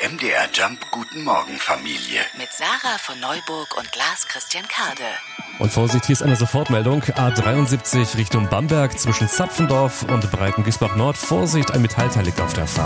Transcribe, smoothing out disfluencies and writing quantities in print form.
MDR Jump Guten Morgen Familie. Mit Sarah von Neuburg und Lars Christian Kade. Und Vorsicht, hier ist eine Sofortmeldung. A73 Richtung Bamberg zwischen Zapfendorf und Breitengüßbach Nord. Vorsicht, ein Metallteil liegt auf der Fahrt.